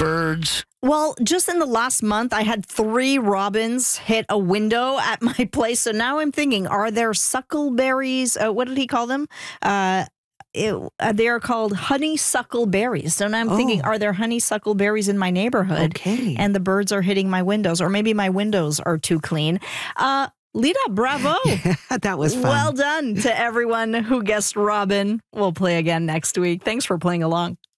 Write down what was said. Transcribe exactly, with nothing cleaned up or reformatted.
birds? Well, just in the last month, I had three robins hit a window at my place. So now I'm thinking, are there suckleberries? Uh, what did he call them? Uh, it, uh, they are called honeysuckle berries. So now I'm Oh. thinking, are there honeysuckle berries in my neighborhood? Okay. And the birds are hitting my windows, or maybe my windows are too clean. Uh, Lita, bravo. That was fun. Well done to everyone who guessed Robin. We'll play again next week. Thanks for playing along.